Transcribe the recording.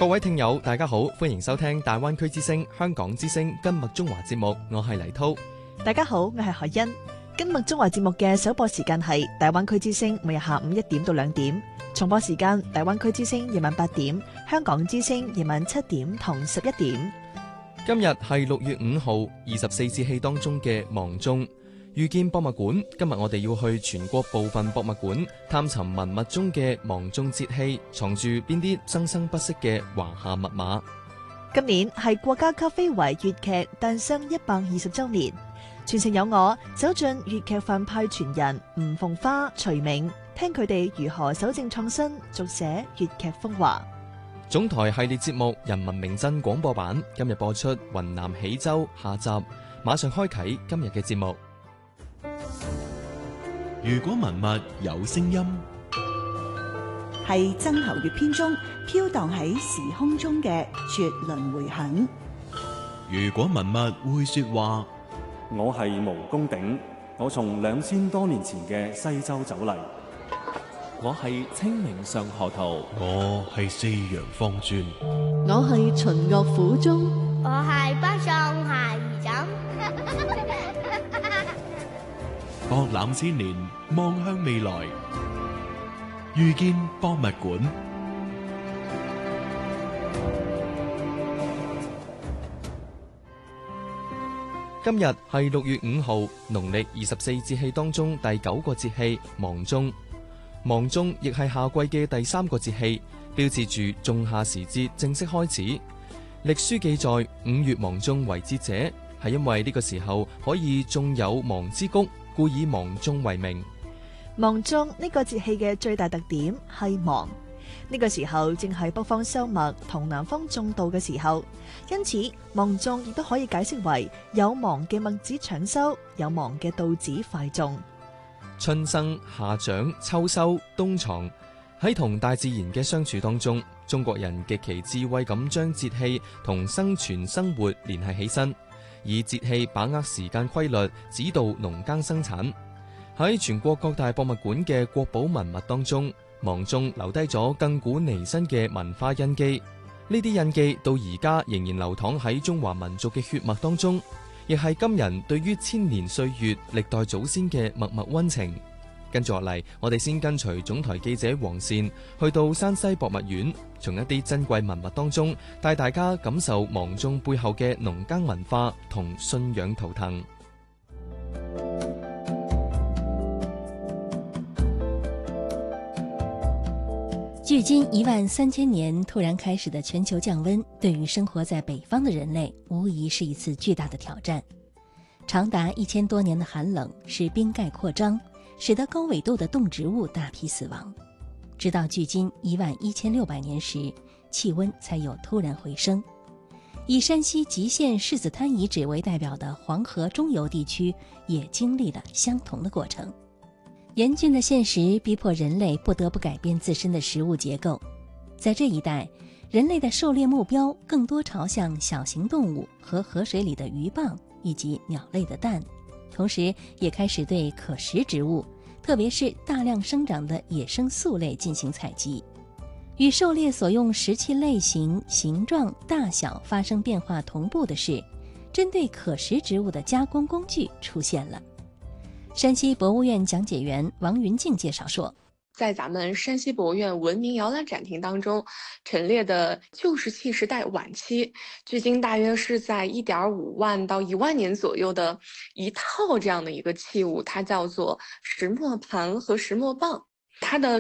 各位聽友大家好，歡迎收聽大灣區之聲香港之聲今麥中華節目，我係黎濤。 大家好，我係海欣。今麥中華節目嘅首播時間係大灣區之聲每日下午1點到2點，重播時間大灣區之聲夜晚8點，香港之聲夜晚7點同11點。 今日係6月5號24節氣當中嘅芒種。遇見博物館，今日我哋要去全國部分博物館探尋文物中嘅芒種節氣藏住邊啲生生不息嘅華夏密碼。 今年係國家級非遺粵劇誕生120週年，全程有我走進粵劇范派傳人吳鳳花、徐銘，聽佢哋如何守正創新，續寫粵劇風華。 總台系列節目《人民名鎮》廣播版今日播出雲南喜洲下集，馬上開啟今日嘅節目。 如果文物有聲音， 係曾侯乙編中飄蕩喺時空中嘅絕倫迴響。 如果文物會說話， 我係毛公鼎，我從2000多年前嘅西周走嚟。 我係清明上河圖， 我係四陽方尊， 我係秦樂府中， 我係北宋鞋兒枕。 博覽千年，望向未來，遇見博物館。 今日係6月5號，農曆24節氣當中第9個節氣芒種。芒種亦係夏季嘅第3個節氣，標誌住仲夏時節正式開始。歷書記載，5月芒種為節者，係因為呢個時候可以種有芒之谷，故以芒種為名。 芒種呢個節氣嘅最大特點係芒，呢個時候正係北方收麥同南方種稻嘅時候，因此芒種亦都可以解釋為有芒嘅麥子搶收，有芒嘅稻子快種。 春生、夏長、秋收、冬藏，喺同大自然嘅相處當中，中國人極其智慧咁將節氣同生存生活聯繫起身，以節氣把握時間規律，指導農耕生產。喺全國各大博物館嘅國寶文物當中，芒種留低咗亘古彌新嘅文化印記。呢啲印記到而家仍然流淌喺中華民族嘅血脈當中，亦係今人對於千年歲月歷代祖先嘅默默溫情。跟住落嚟，我哋先跟隨總台記者黃善去到山西博物院，從一啲珍貴文物當中帶大家感受芒種背後嘅農耕文化同信仰圖騰。 距今13000年突然開始的全球降溫，對於生活在北方的人類無疑是一次巨大的挑戰。長達1000多年的寒冷使冰蓋擴張，使得高緯度的動植物大批死亡。直到距今11600年時，氣溫才有突然回升。以山西吉縣柿子灘遺址為代表的黃河中游地區也經歷了相同的過程。嚴峻的現實逼迫人類不得不改變自身的食物結構。在這一帶，人類的狩獵目標更多朝向小型動物和河水裡的魚蚌以及鳥類的蛋，同時也開始對可食植物，特別是大量生長的野生素類進行採集。與狩獵所用食器類型、形狀、大小發生變化同步的是，針對可食植物的加工工具出現了。山西博物院講解員王雲靜介紹說， 在咱們山西博物院文明搖籃展廳當中陳列的舊石器時代晚期，距今大約是在1.5萬到1萬年左右的一套這樣的一個器物，它叫做石磨盤和石磨棒。它的